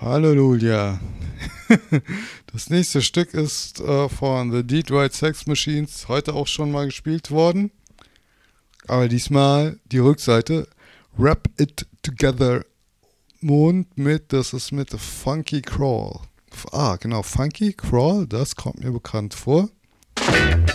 Halleluja. Das nächste Stück ist von The Detroit Sex Machines heute auch schon mal gespielt worden. Aber diesmal die Rückseite. Wrap It Together Mond mit, das ist mit Funky Crawl. Genau, Funky Crawl, das kommt mir bekannt vor.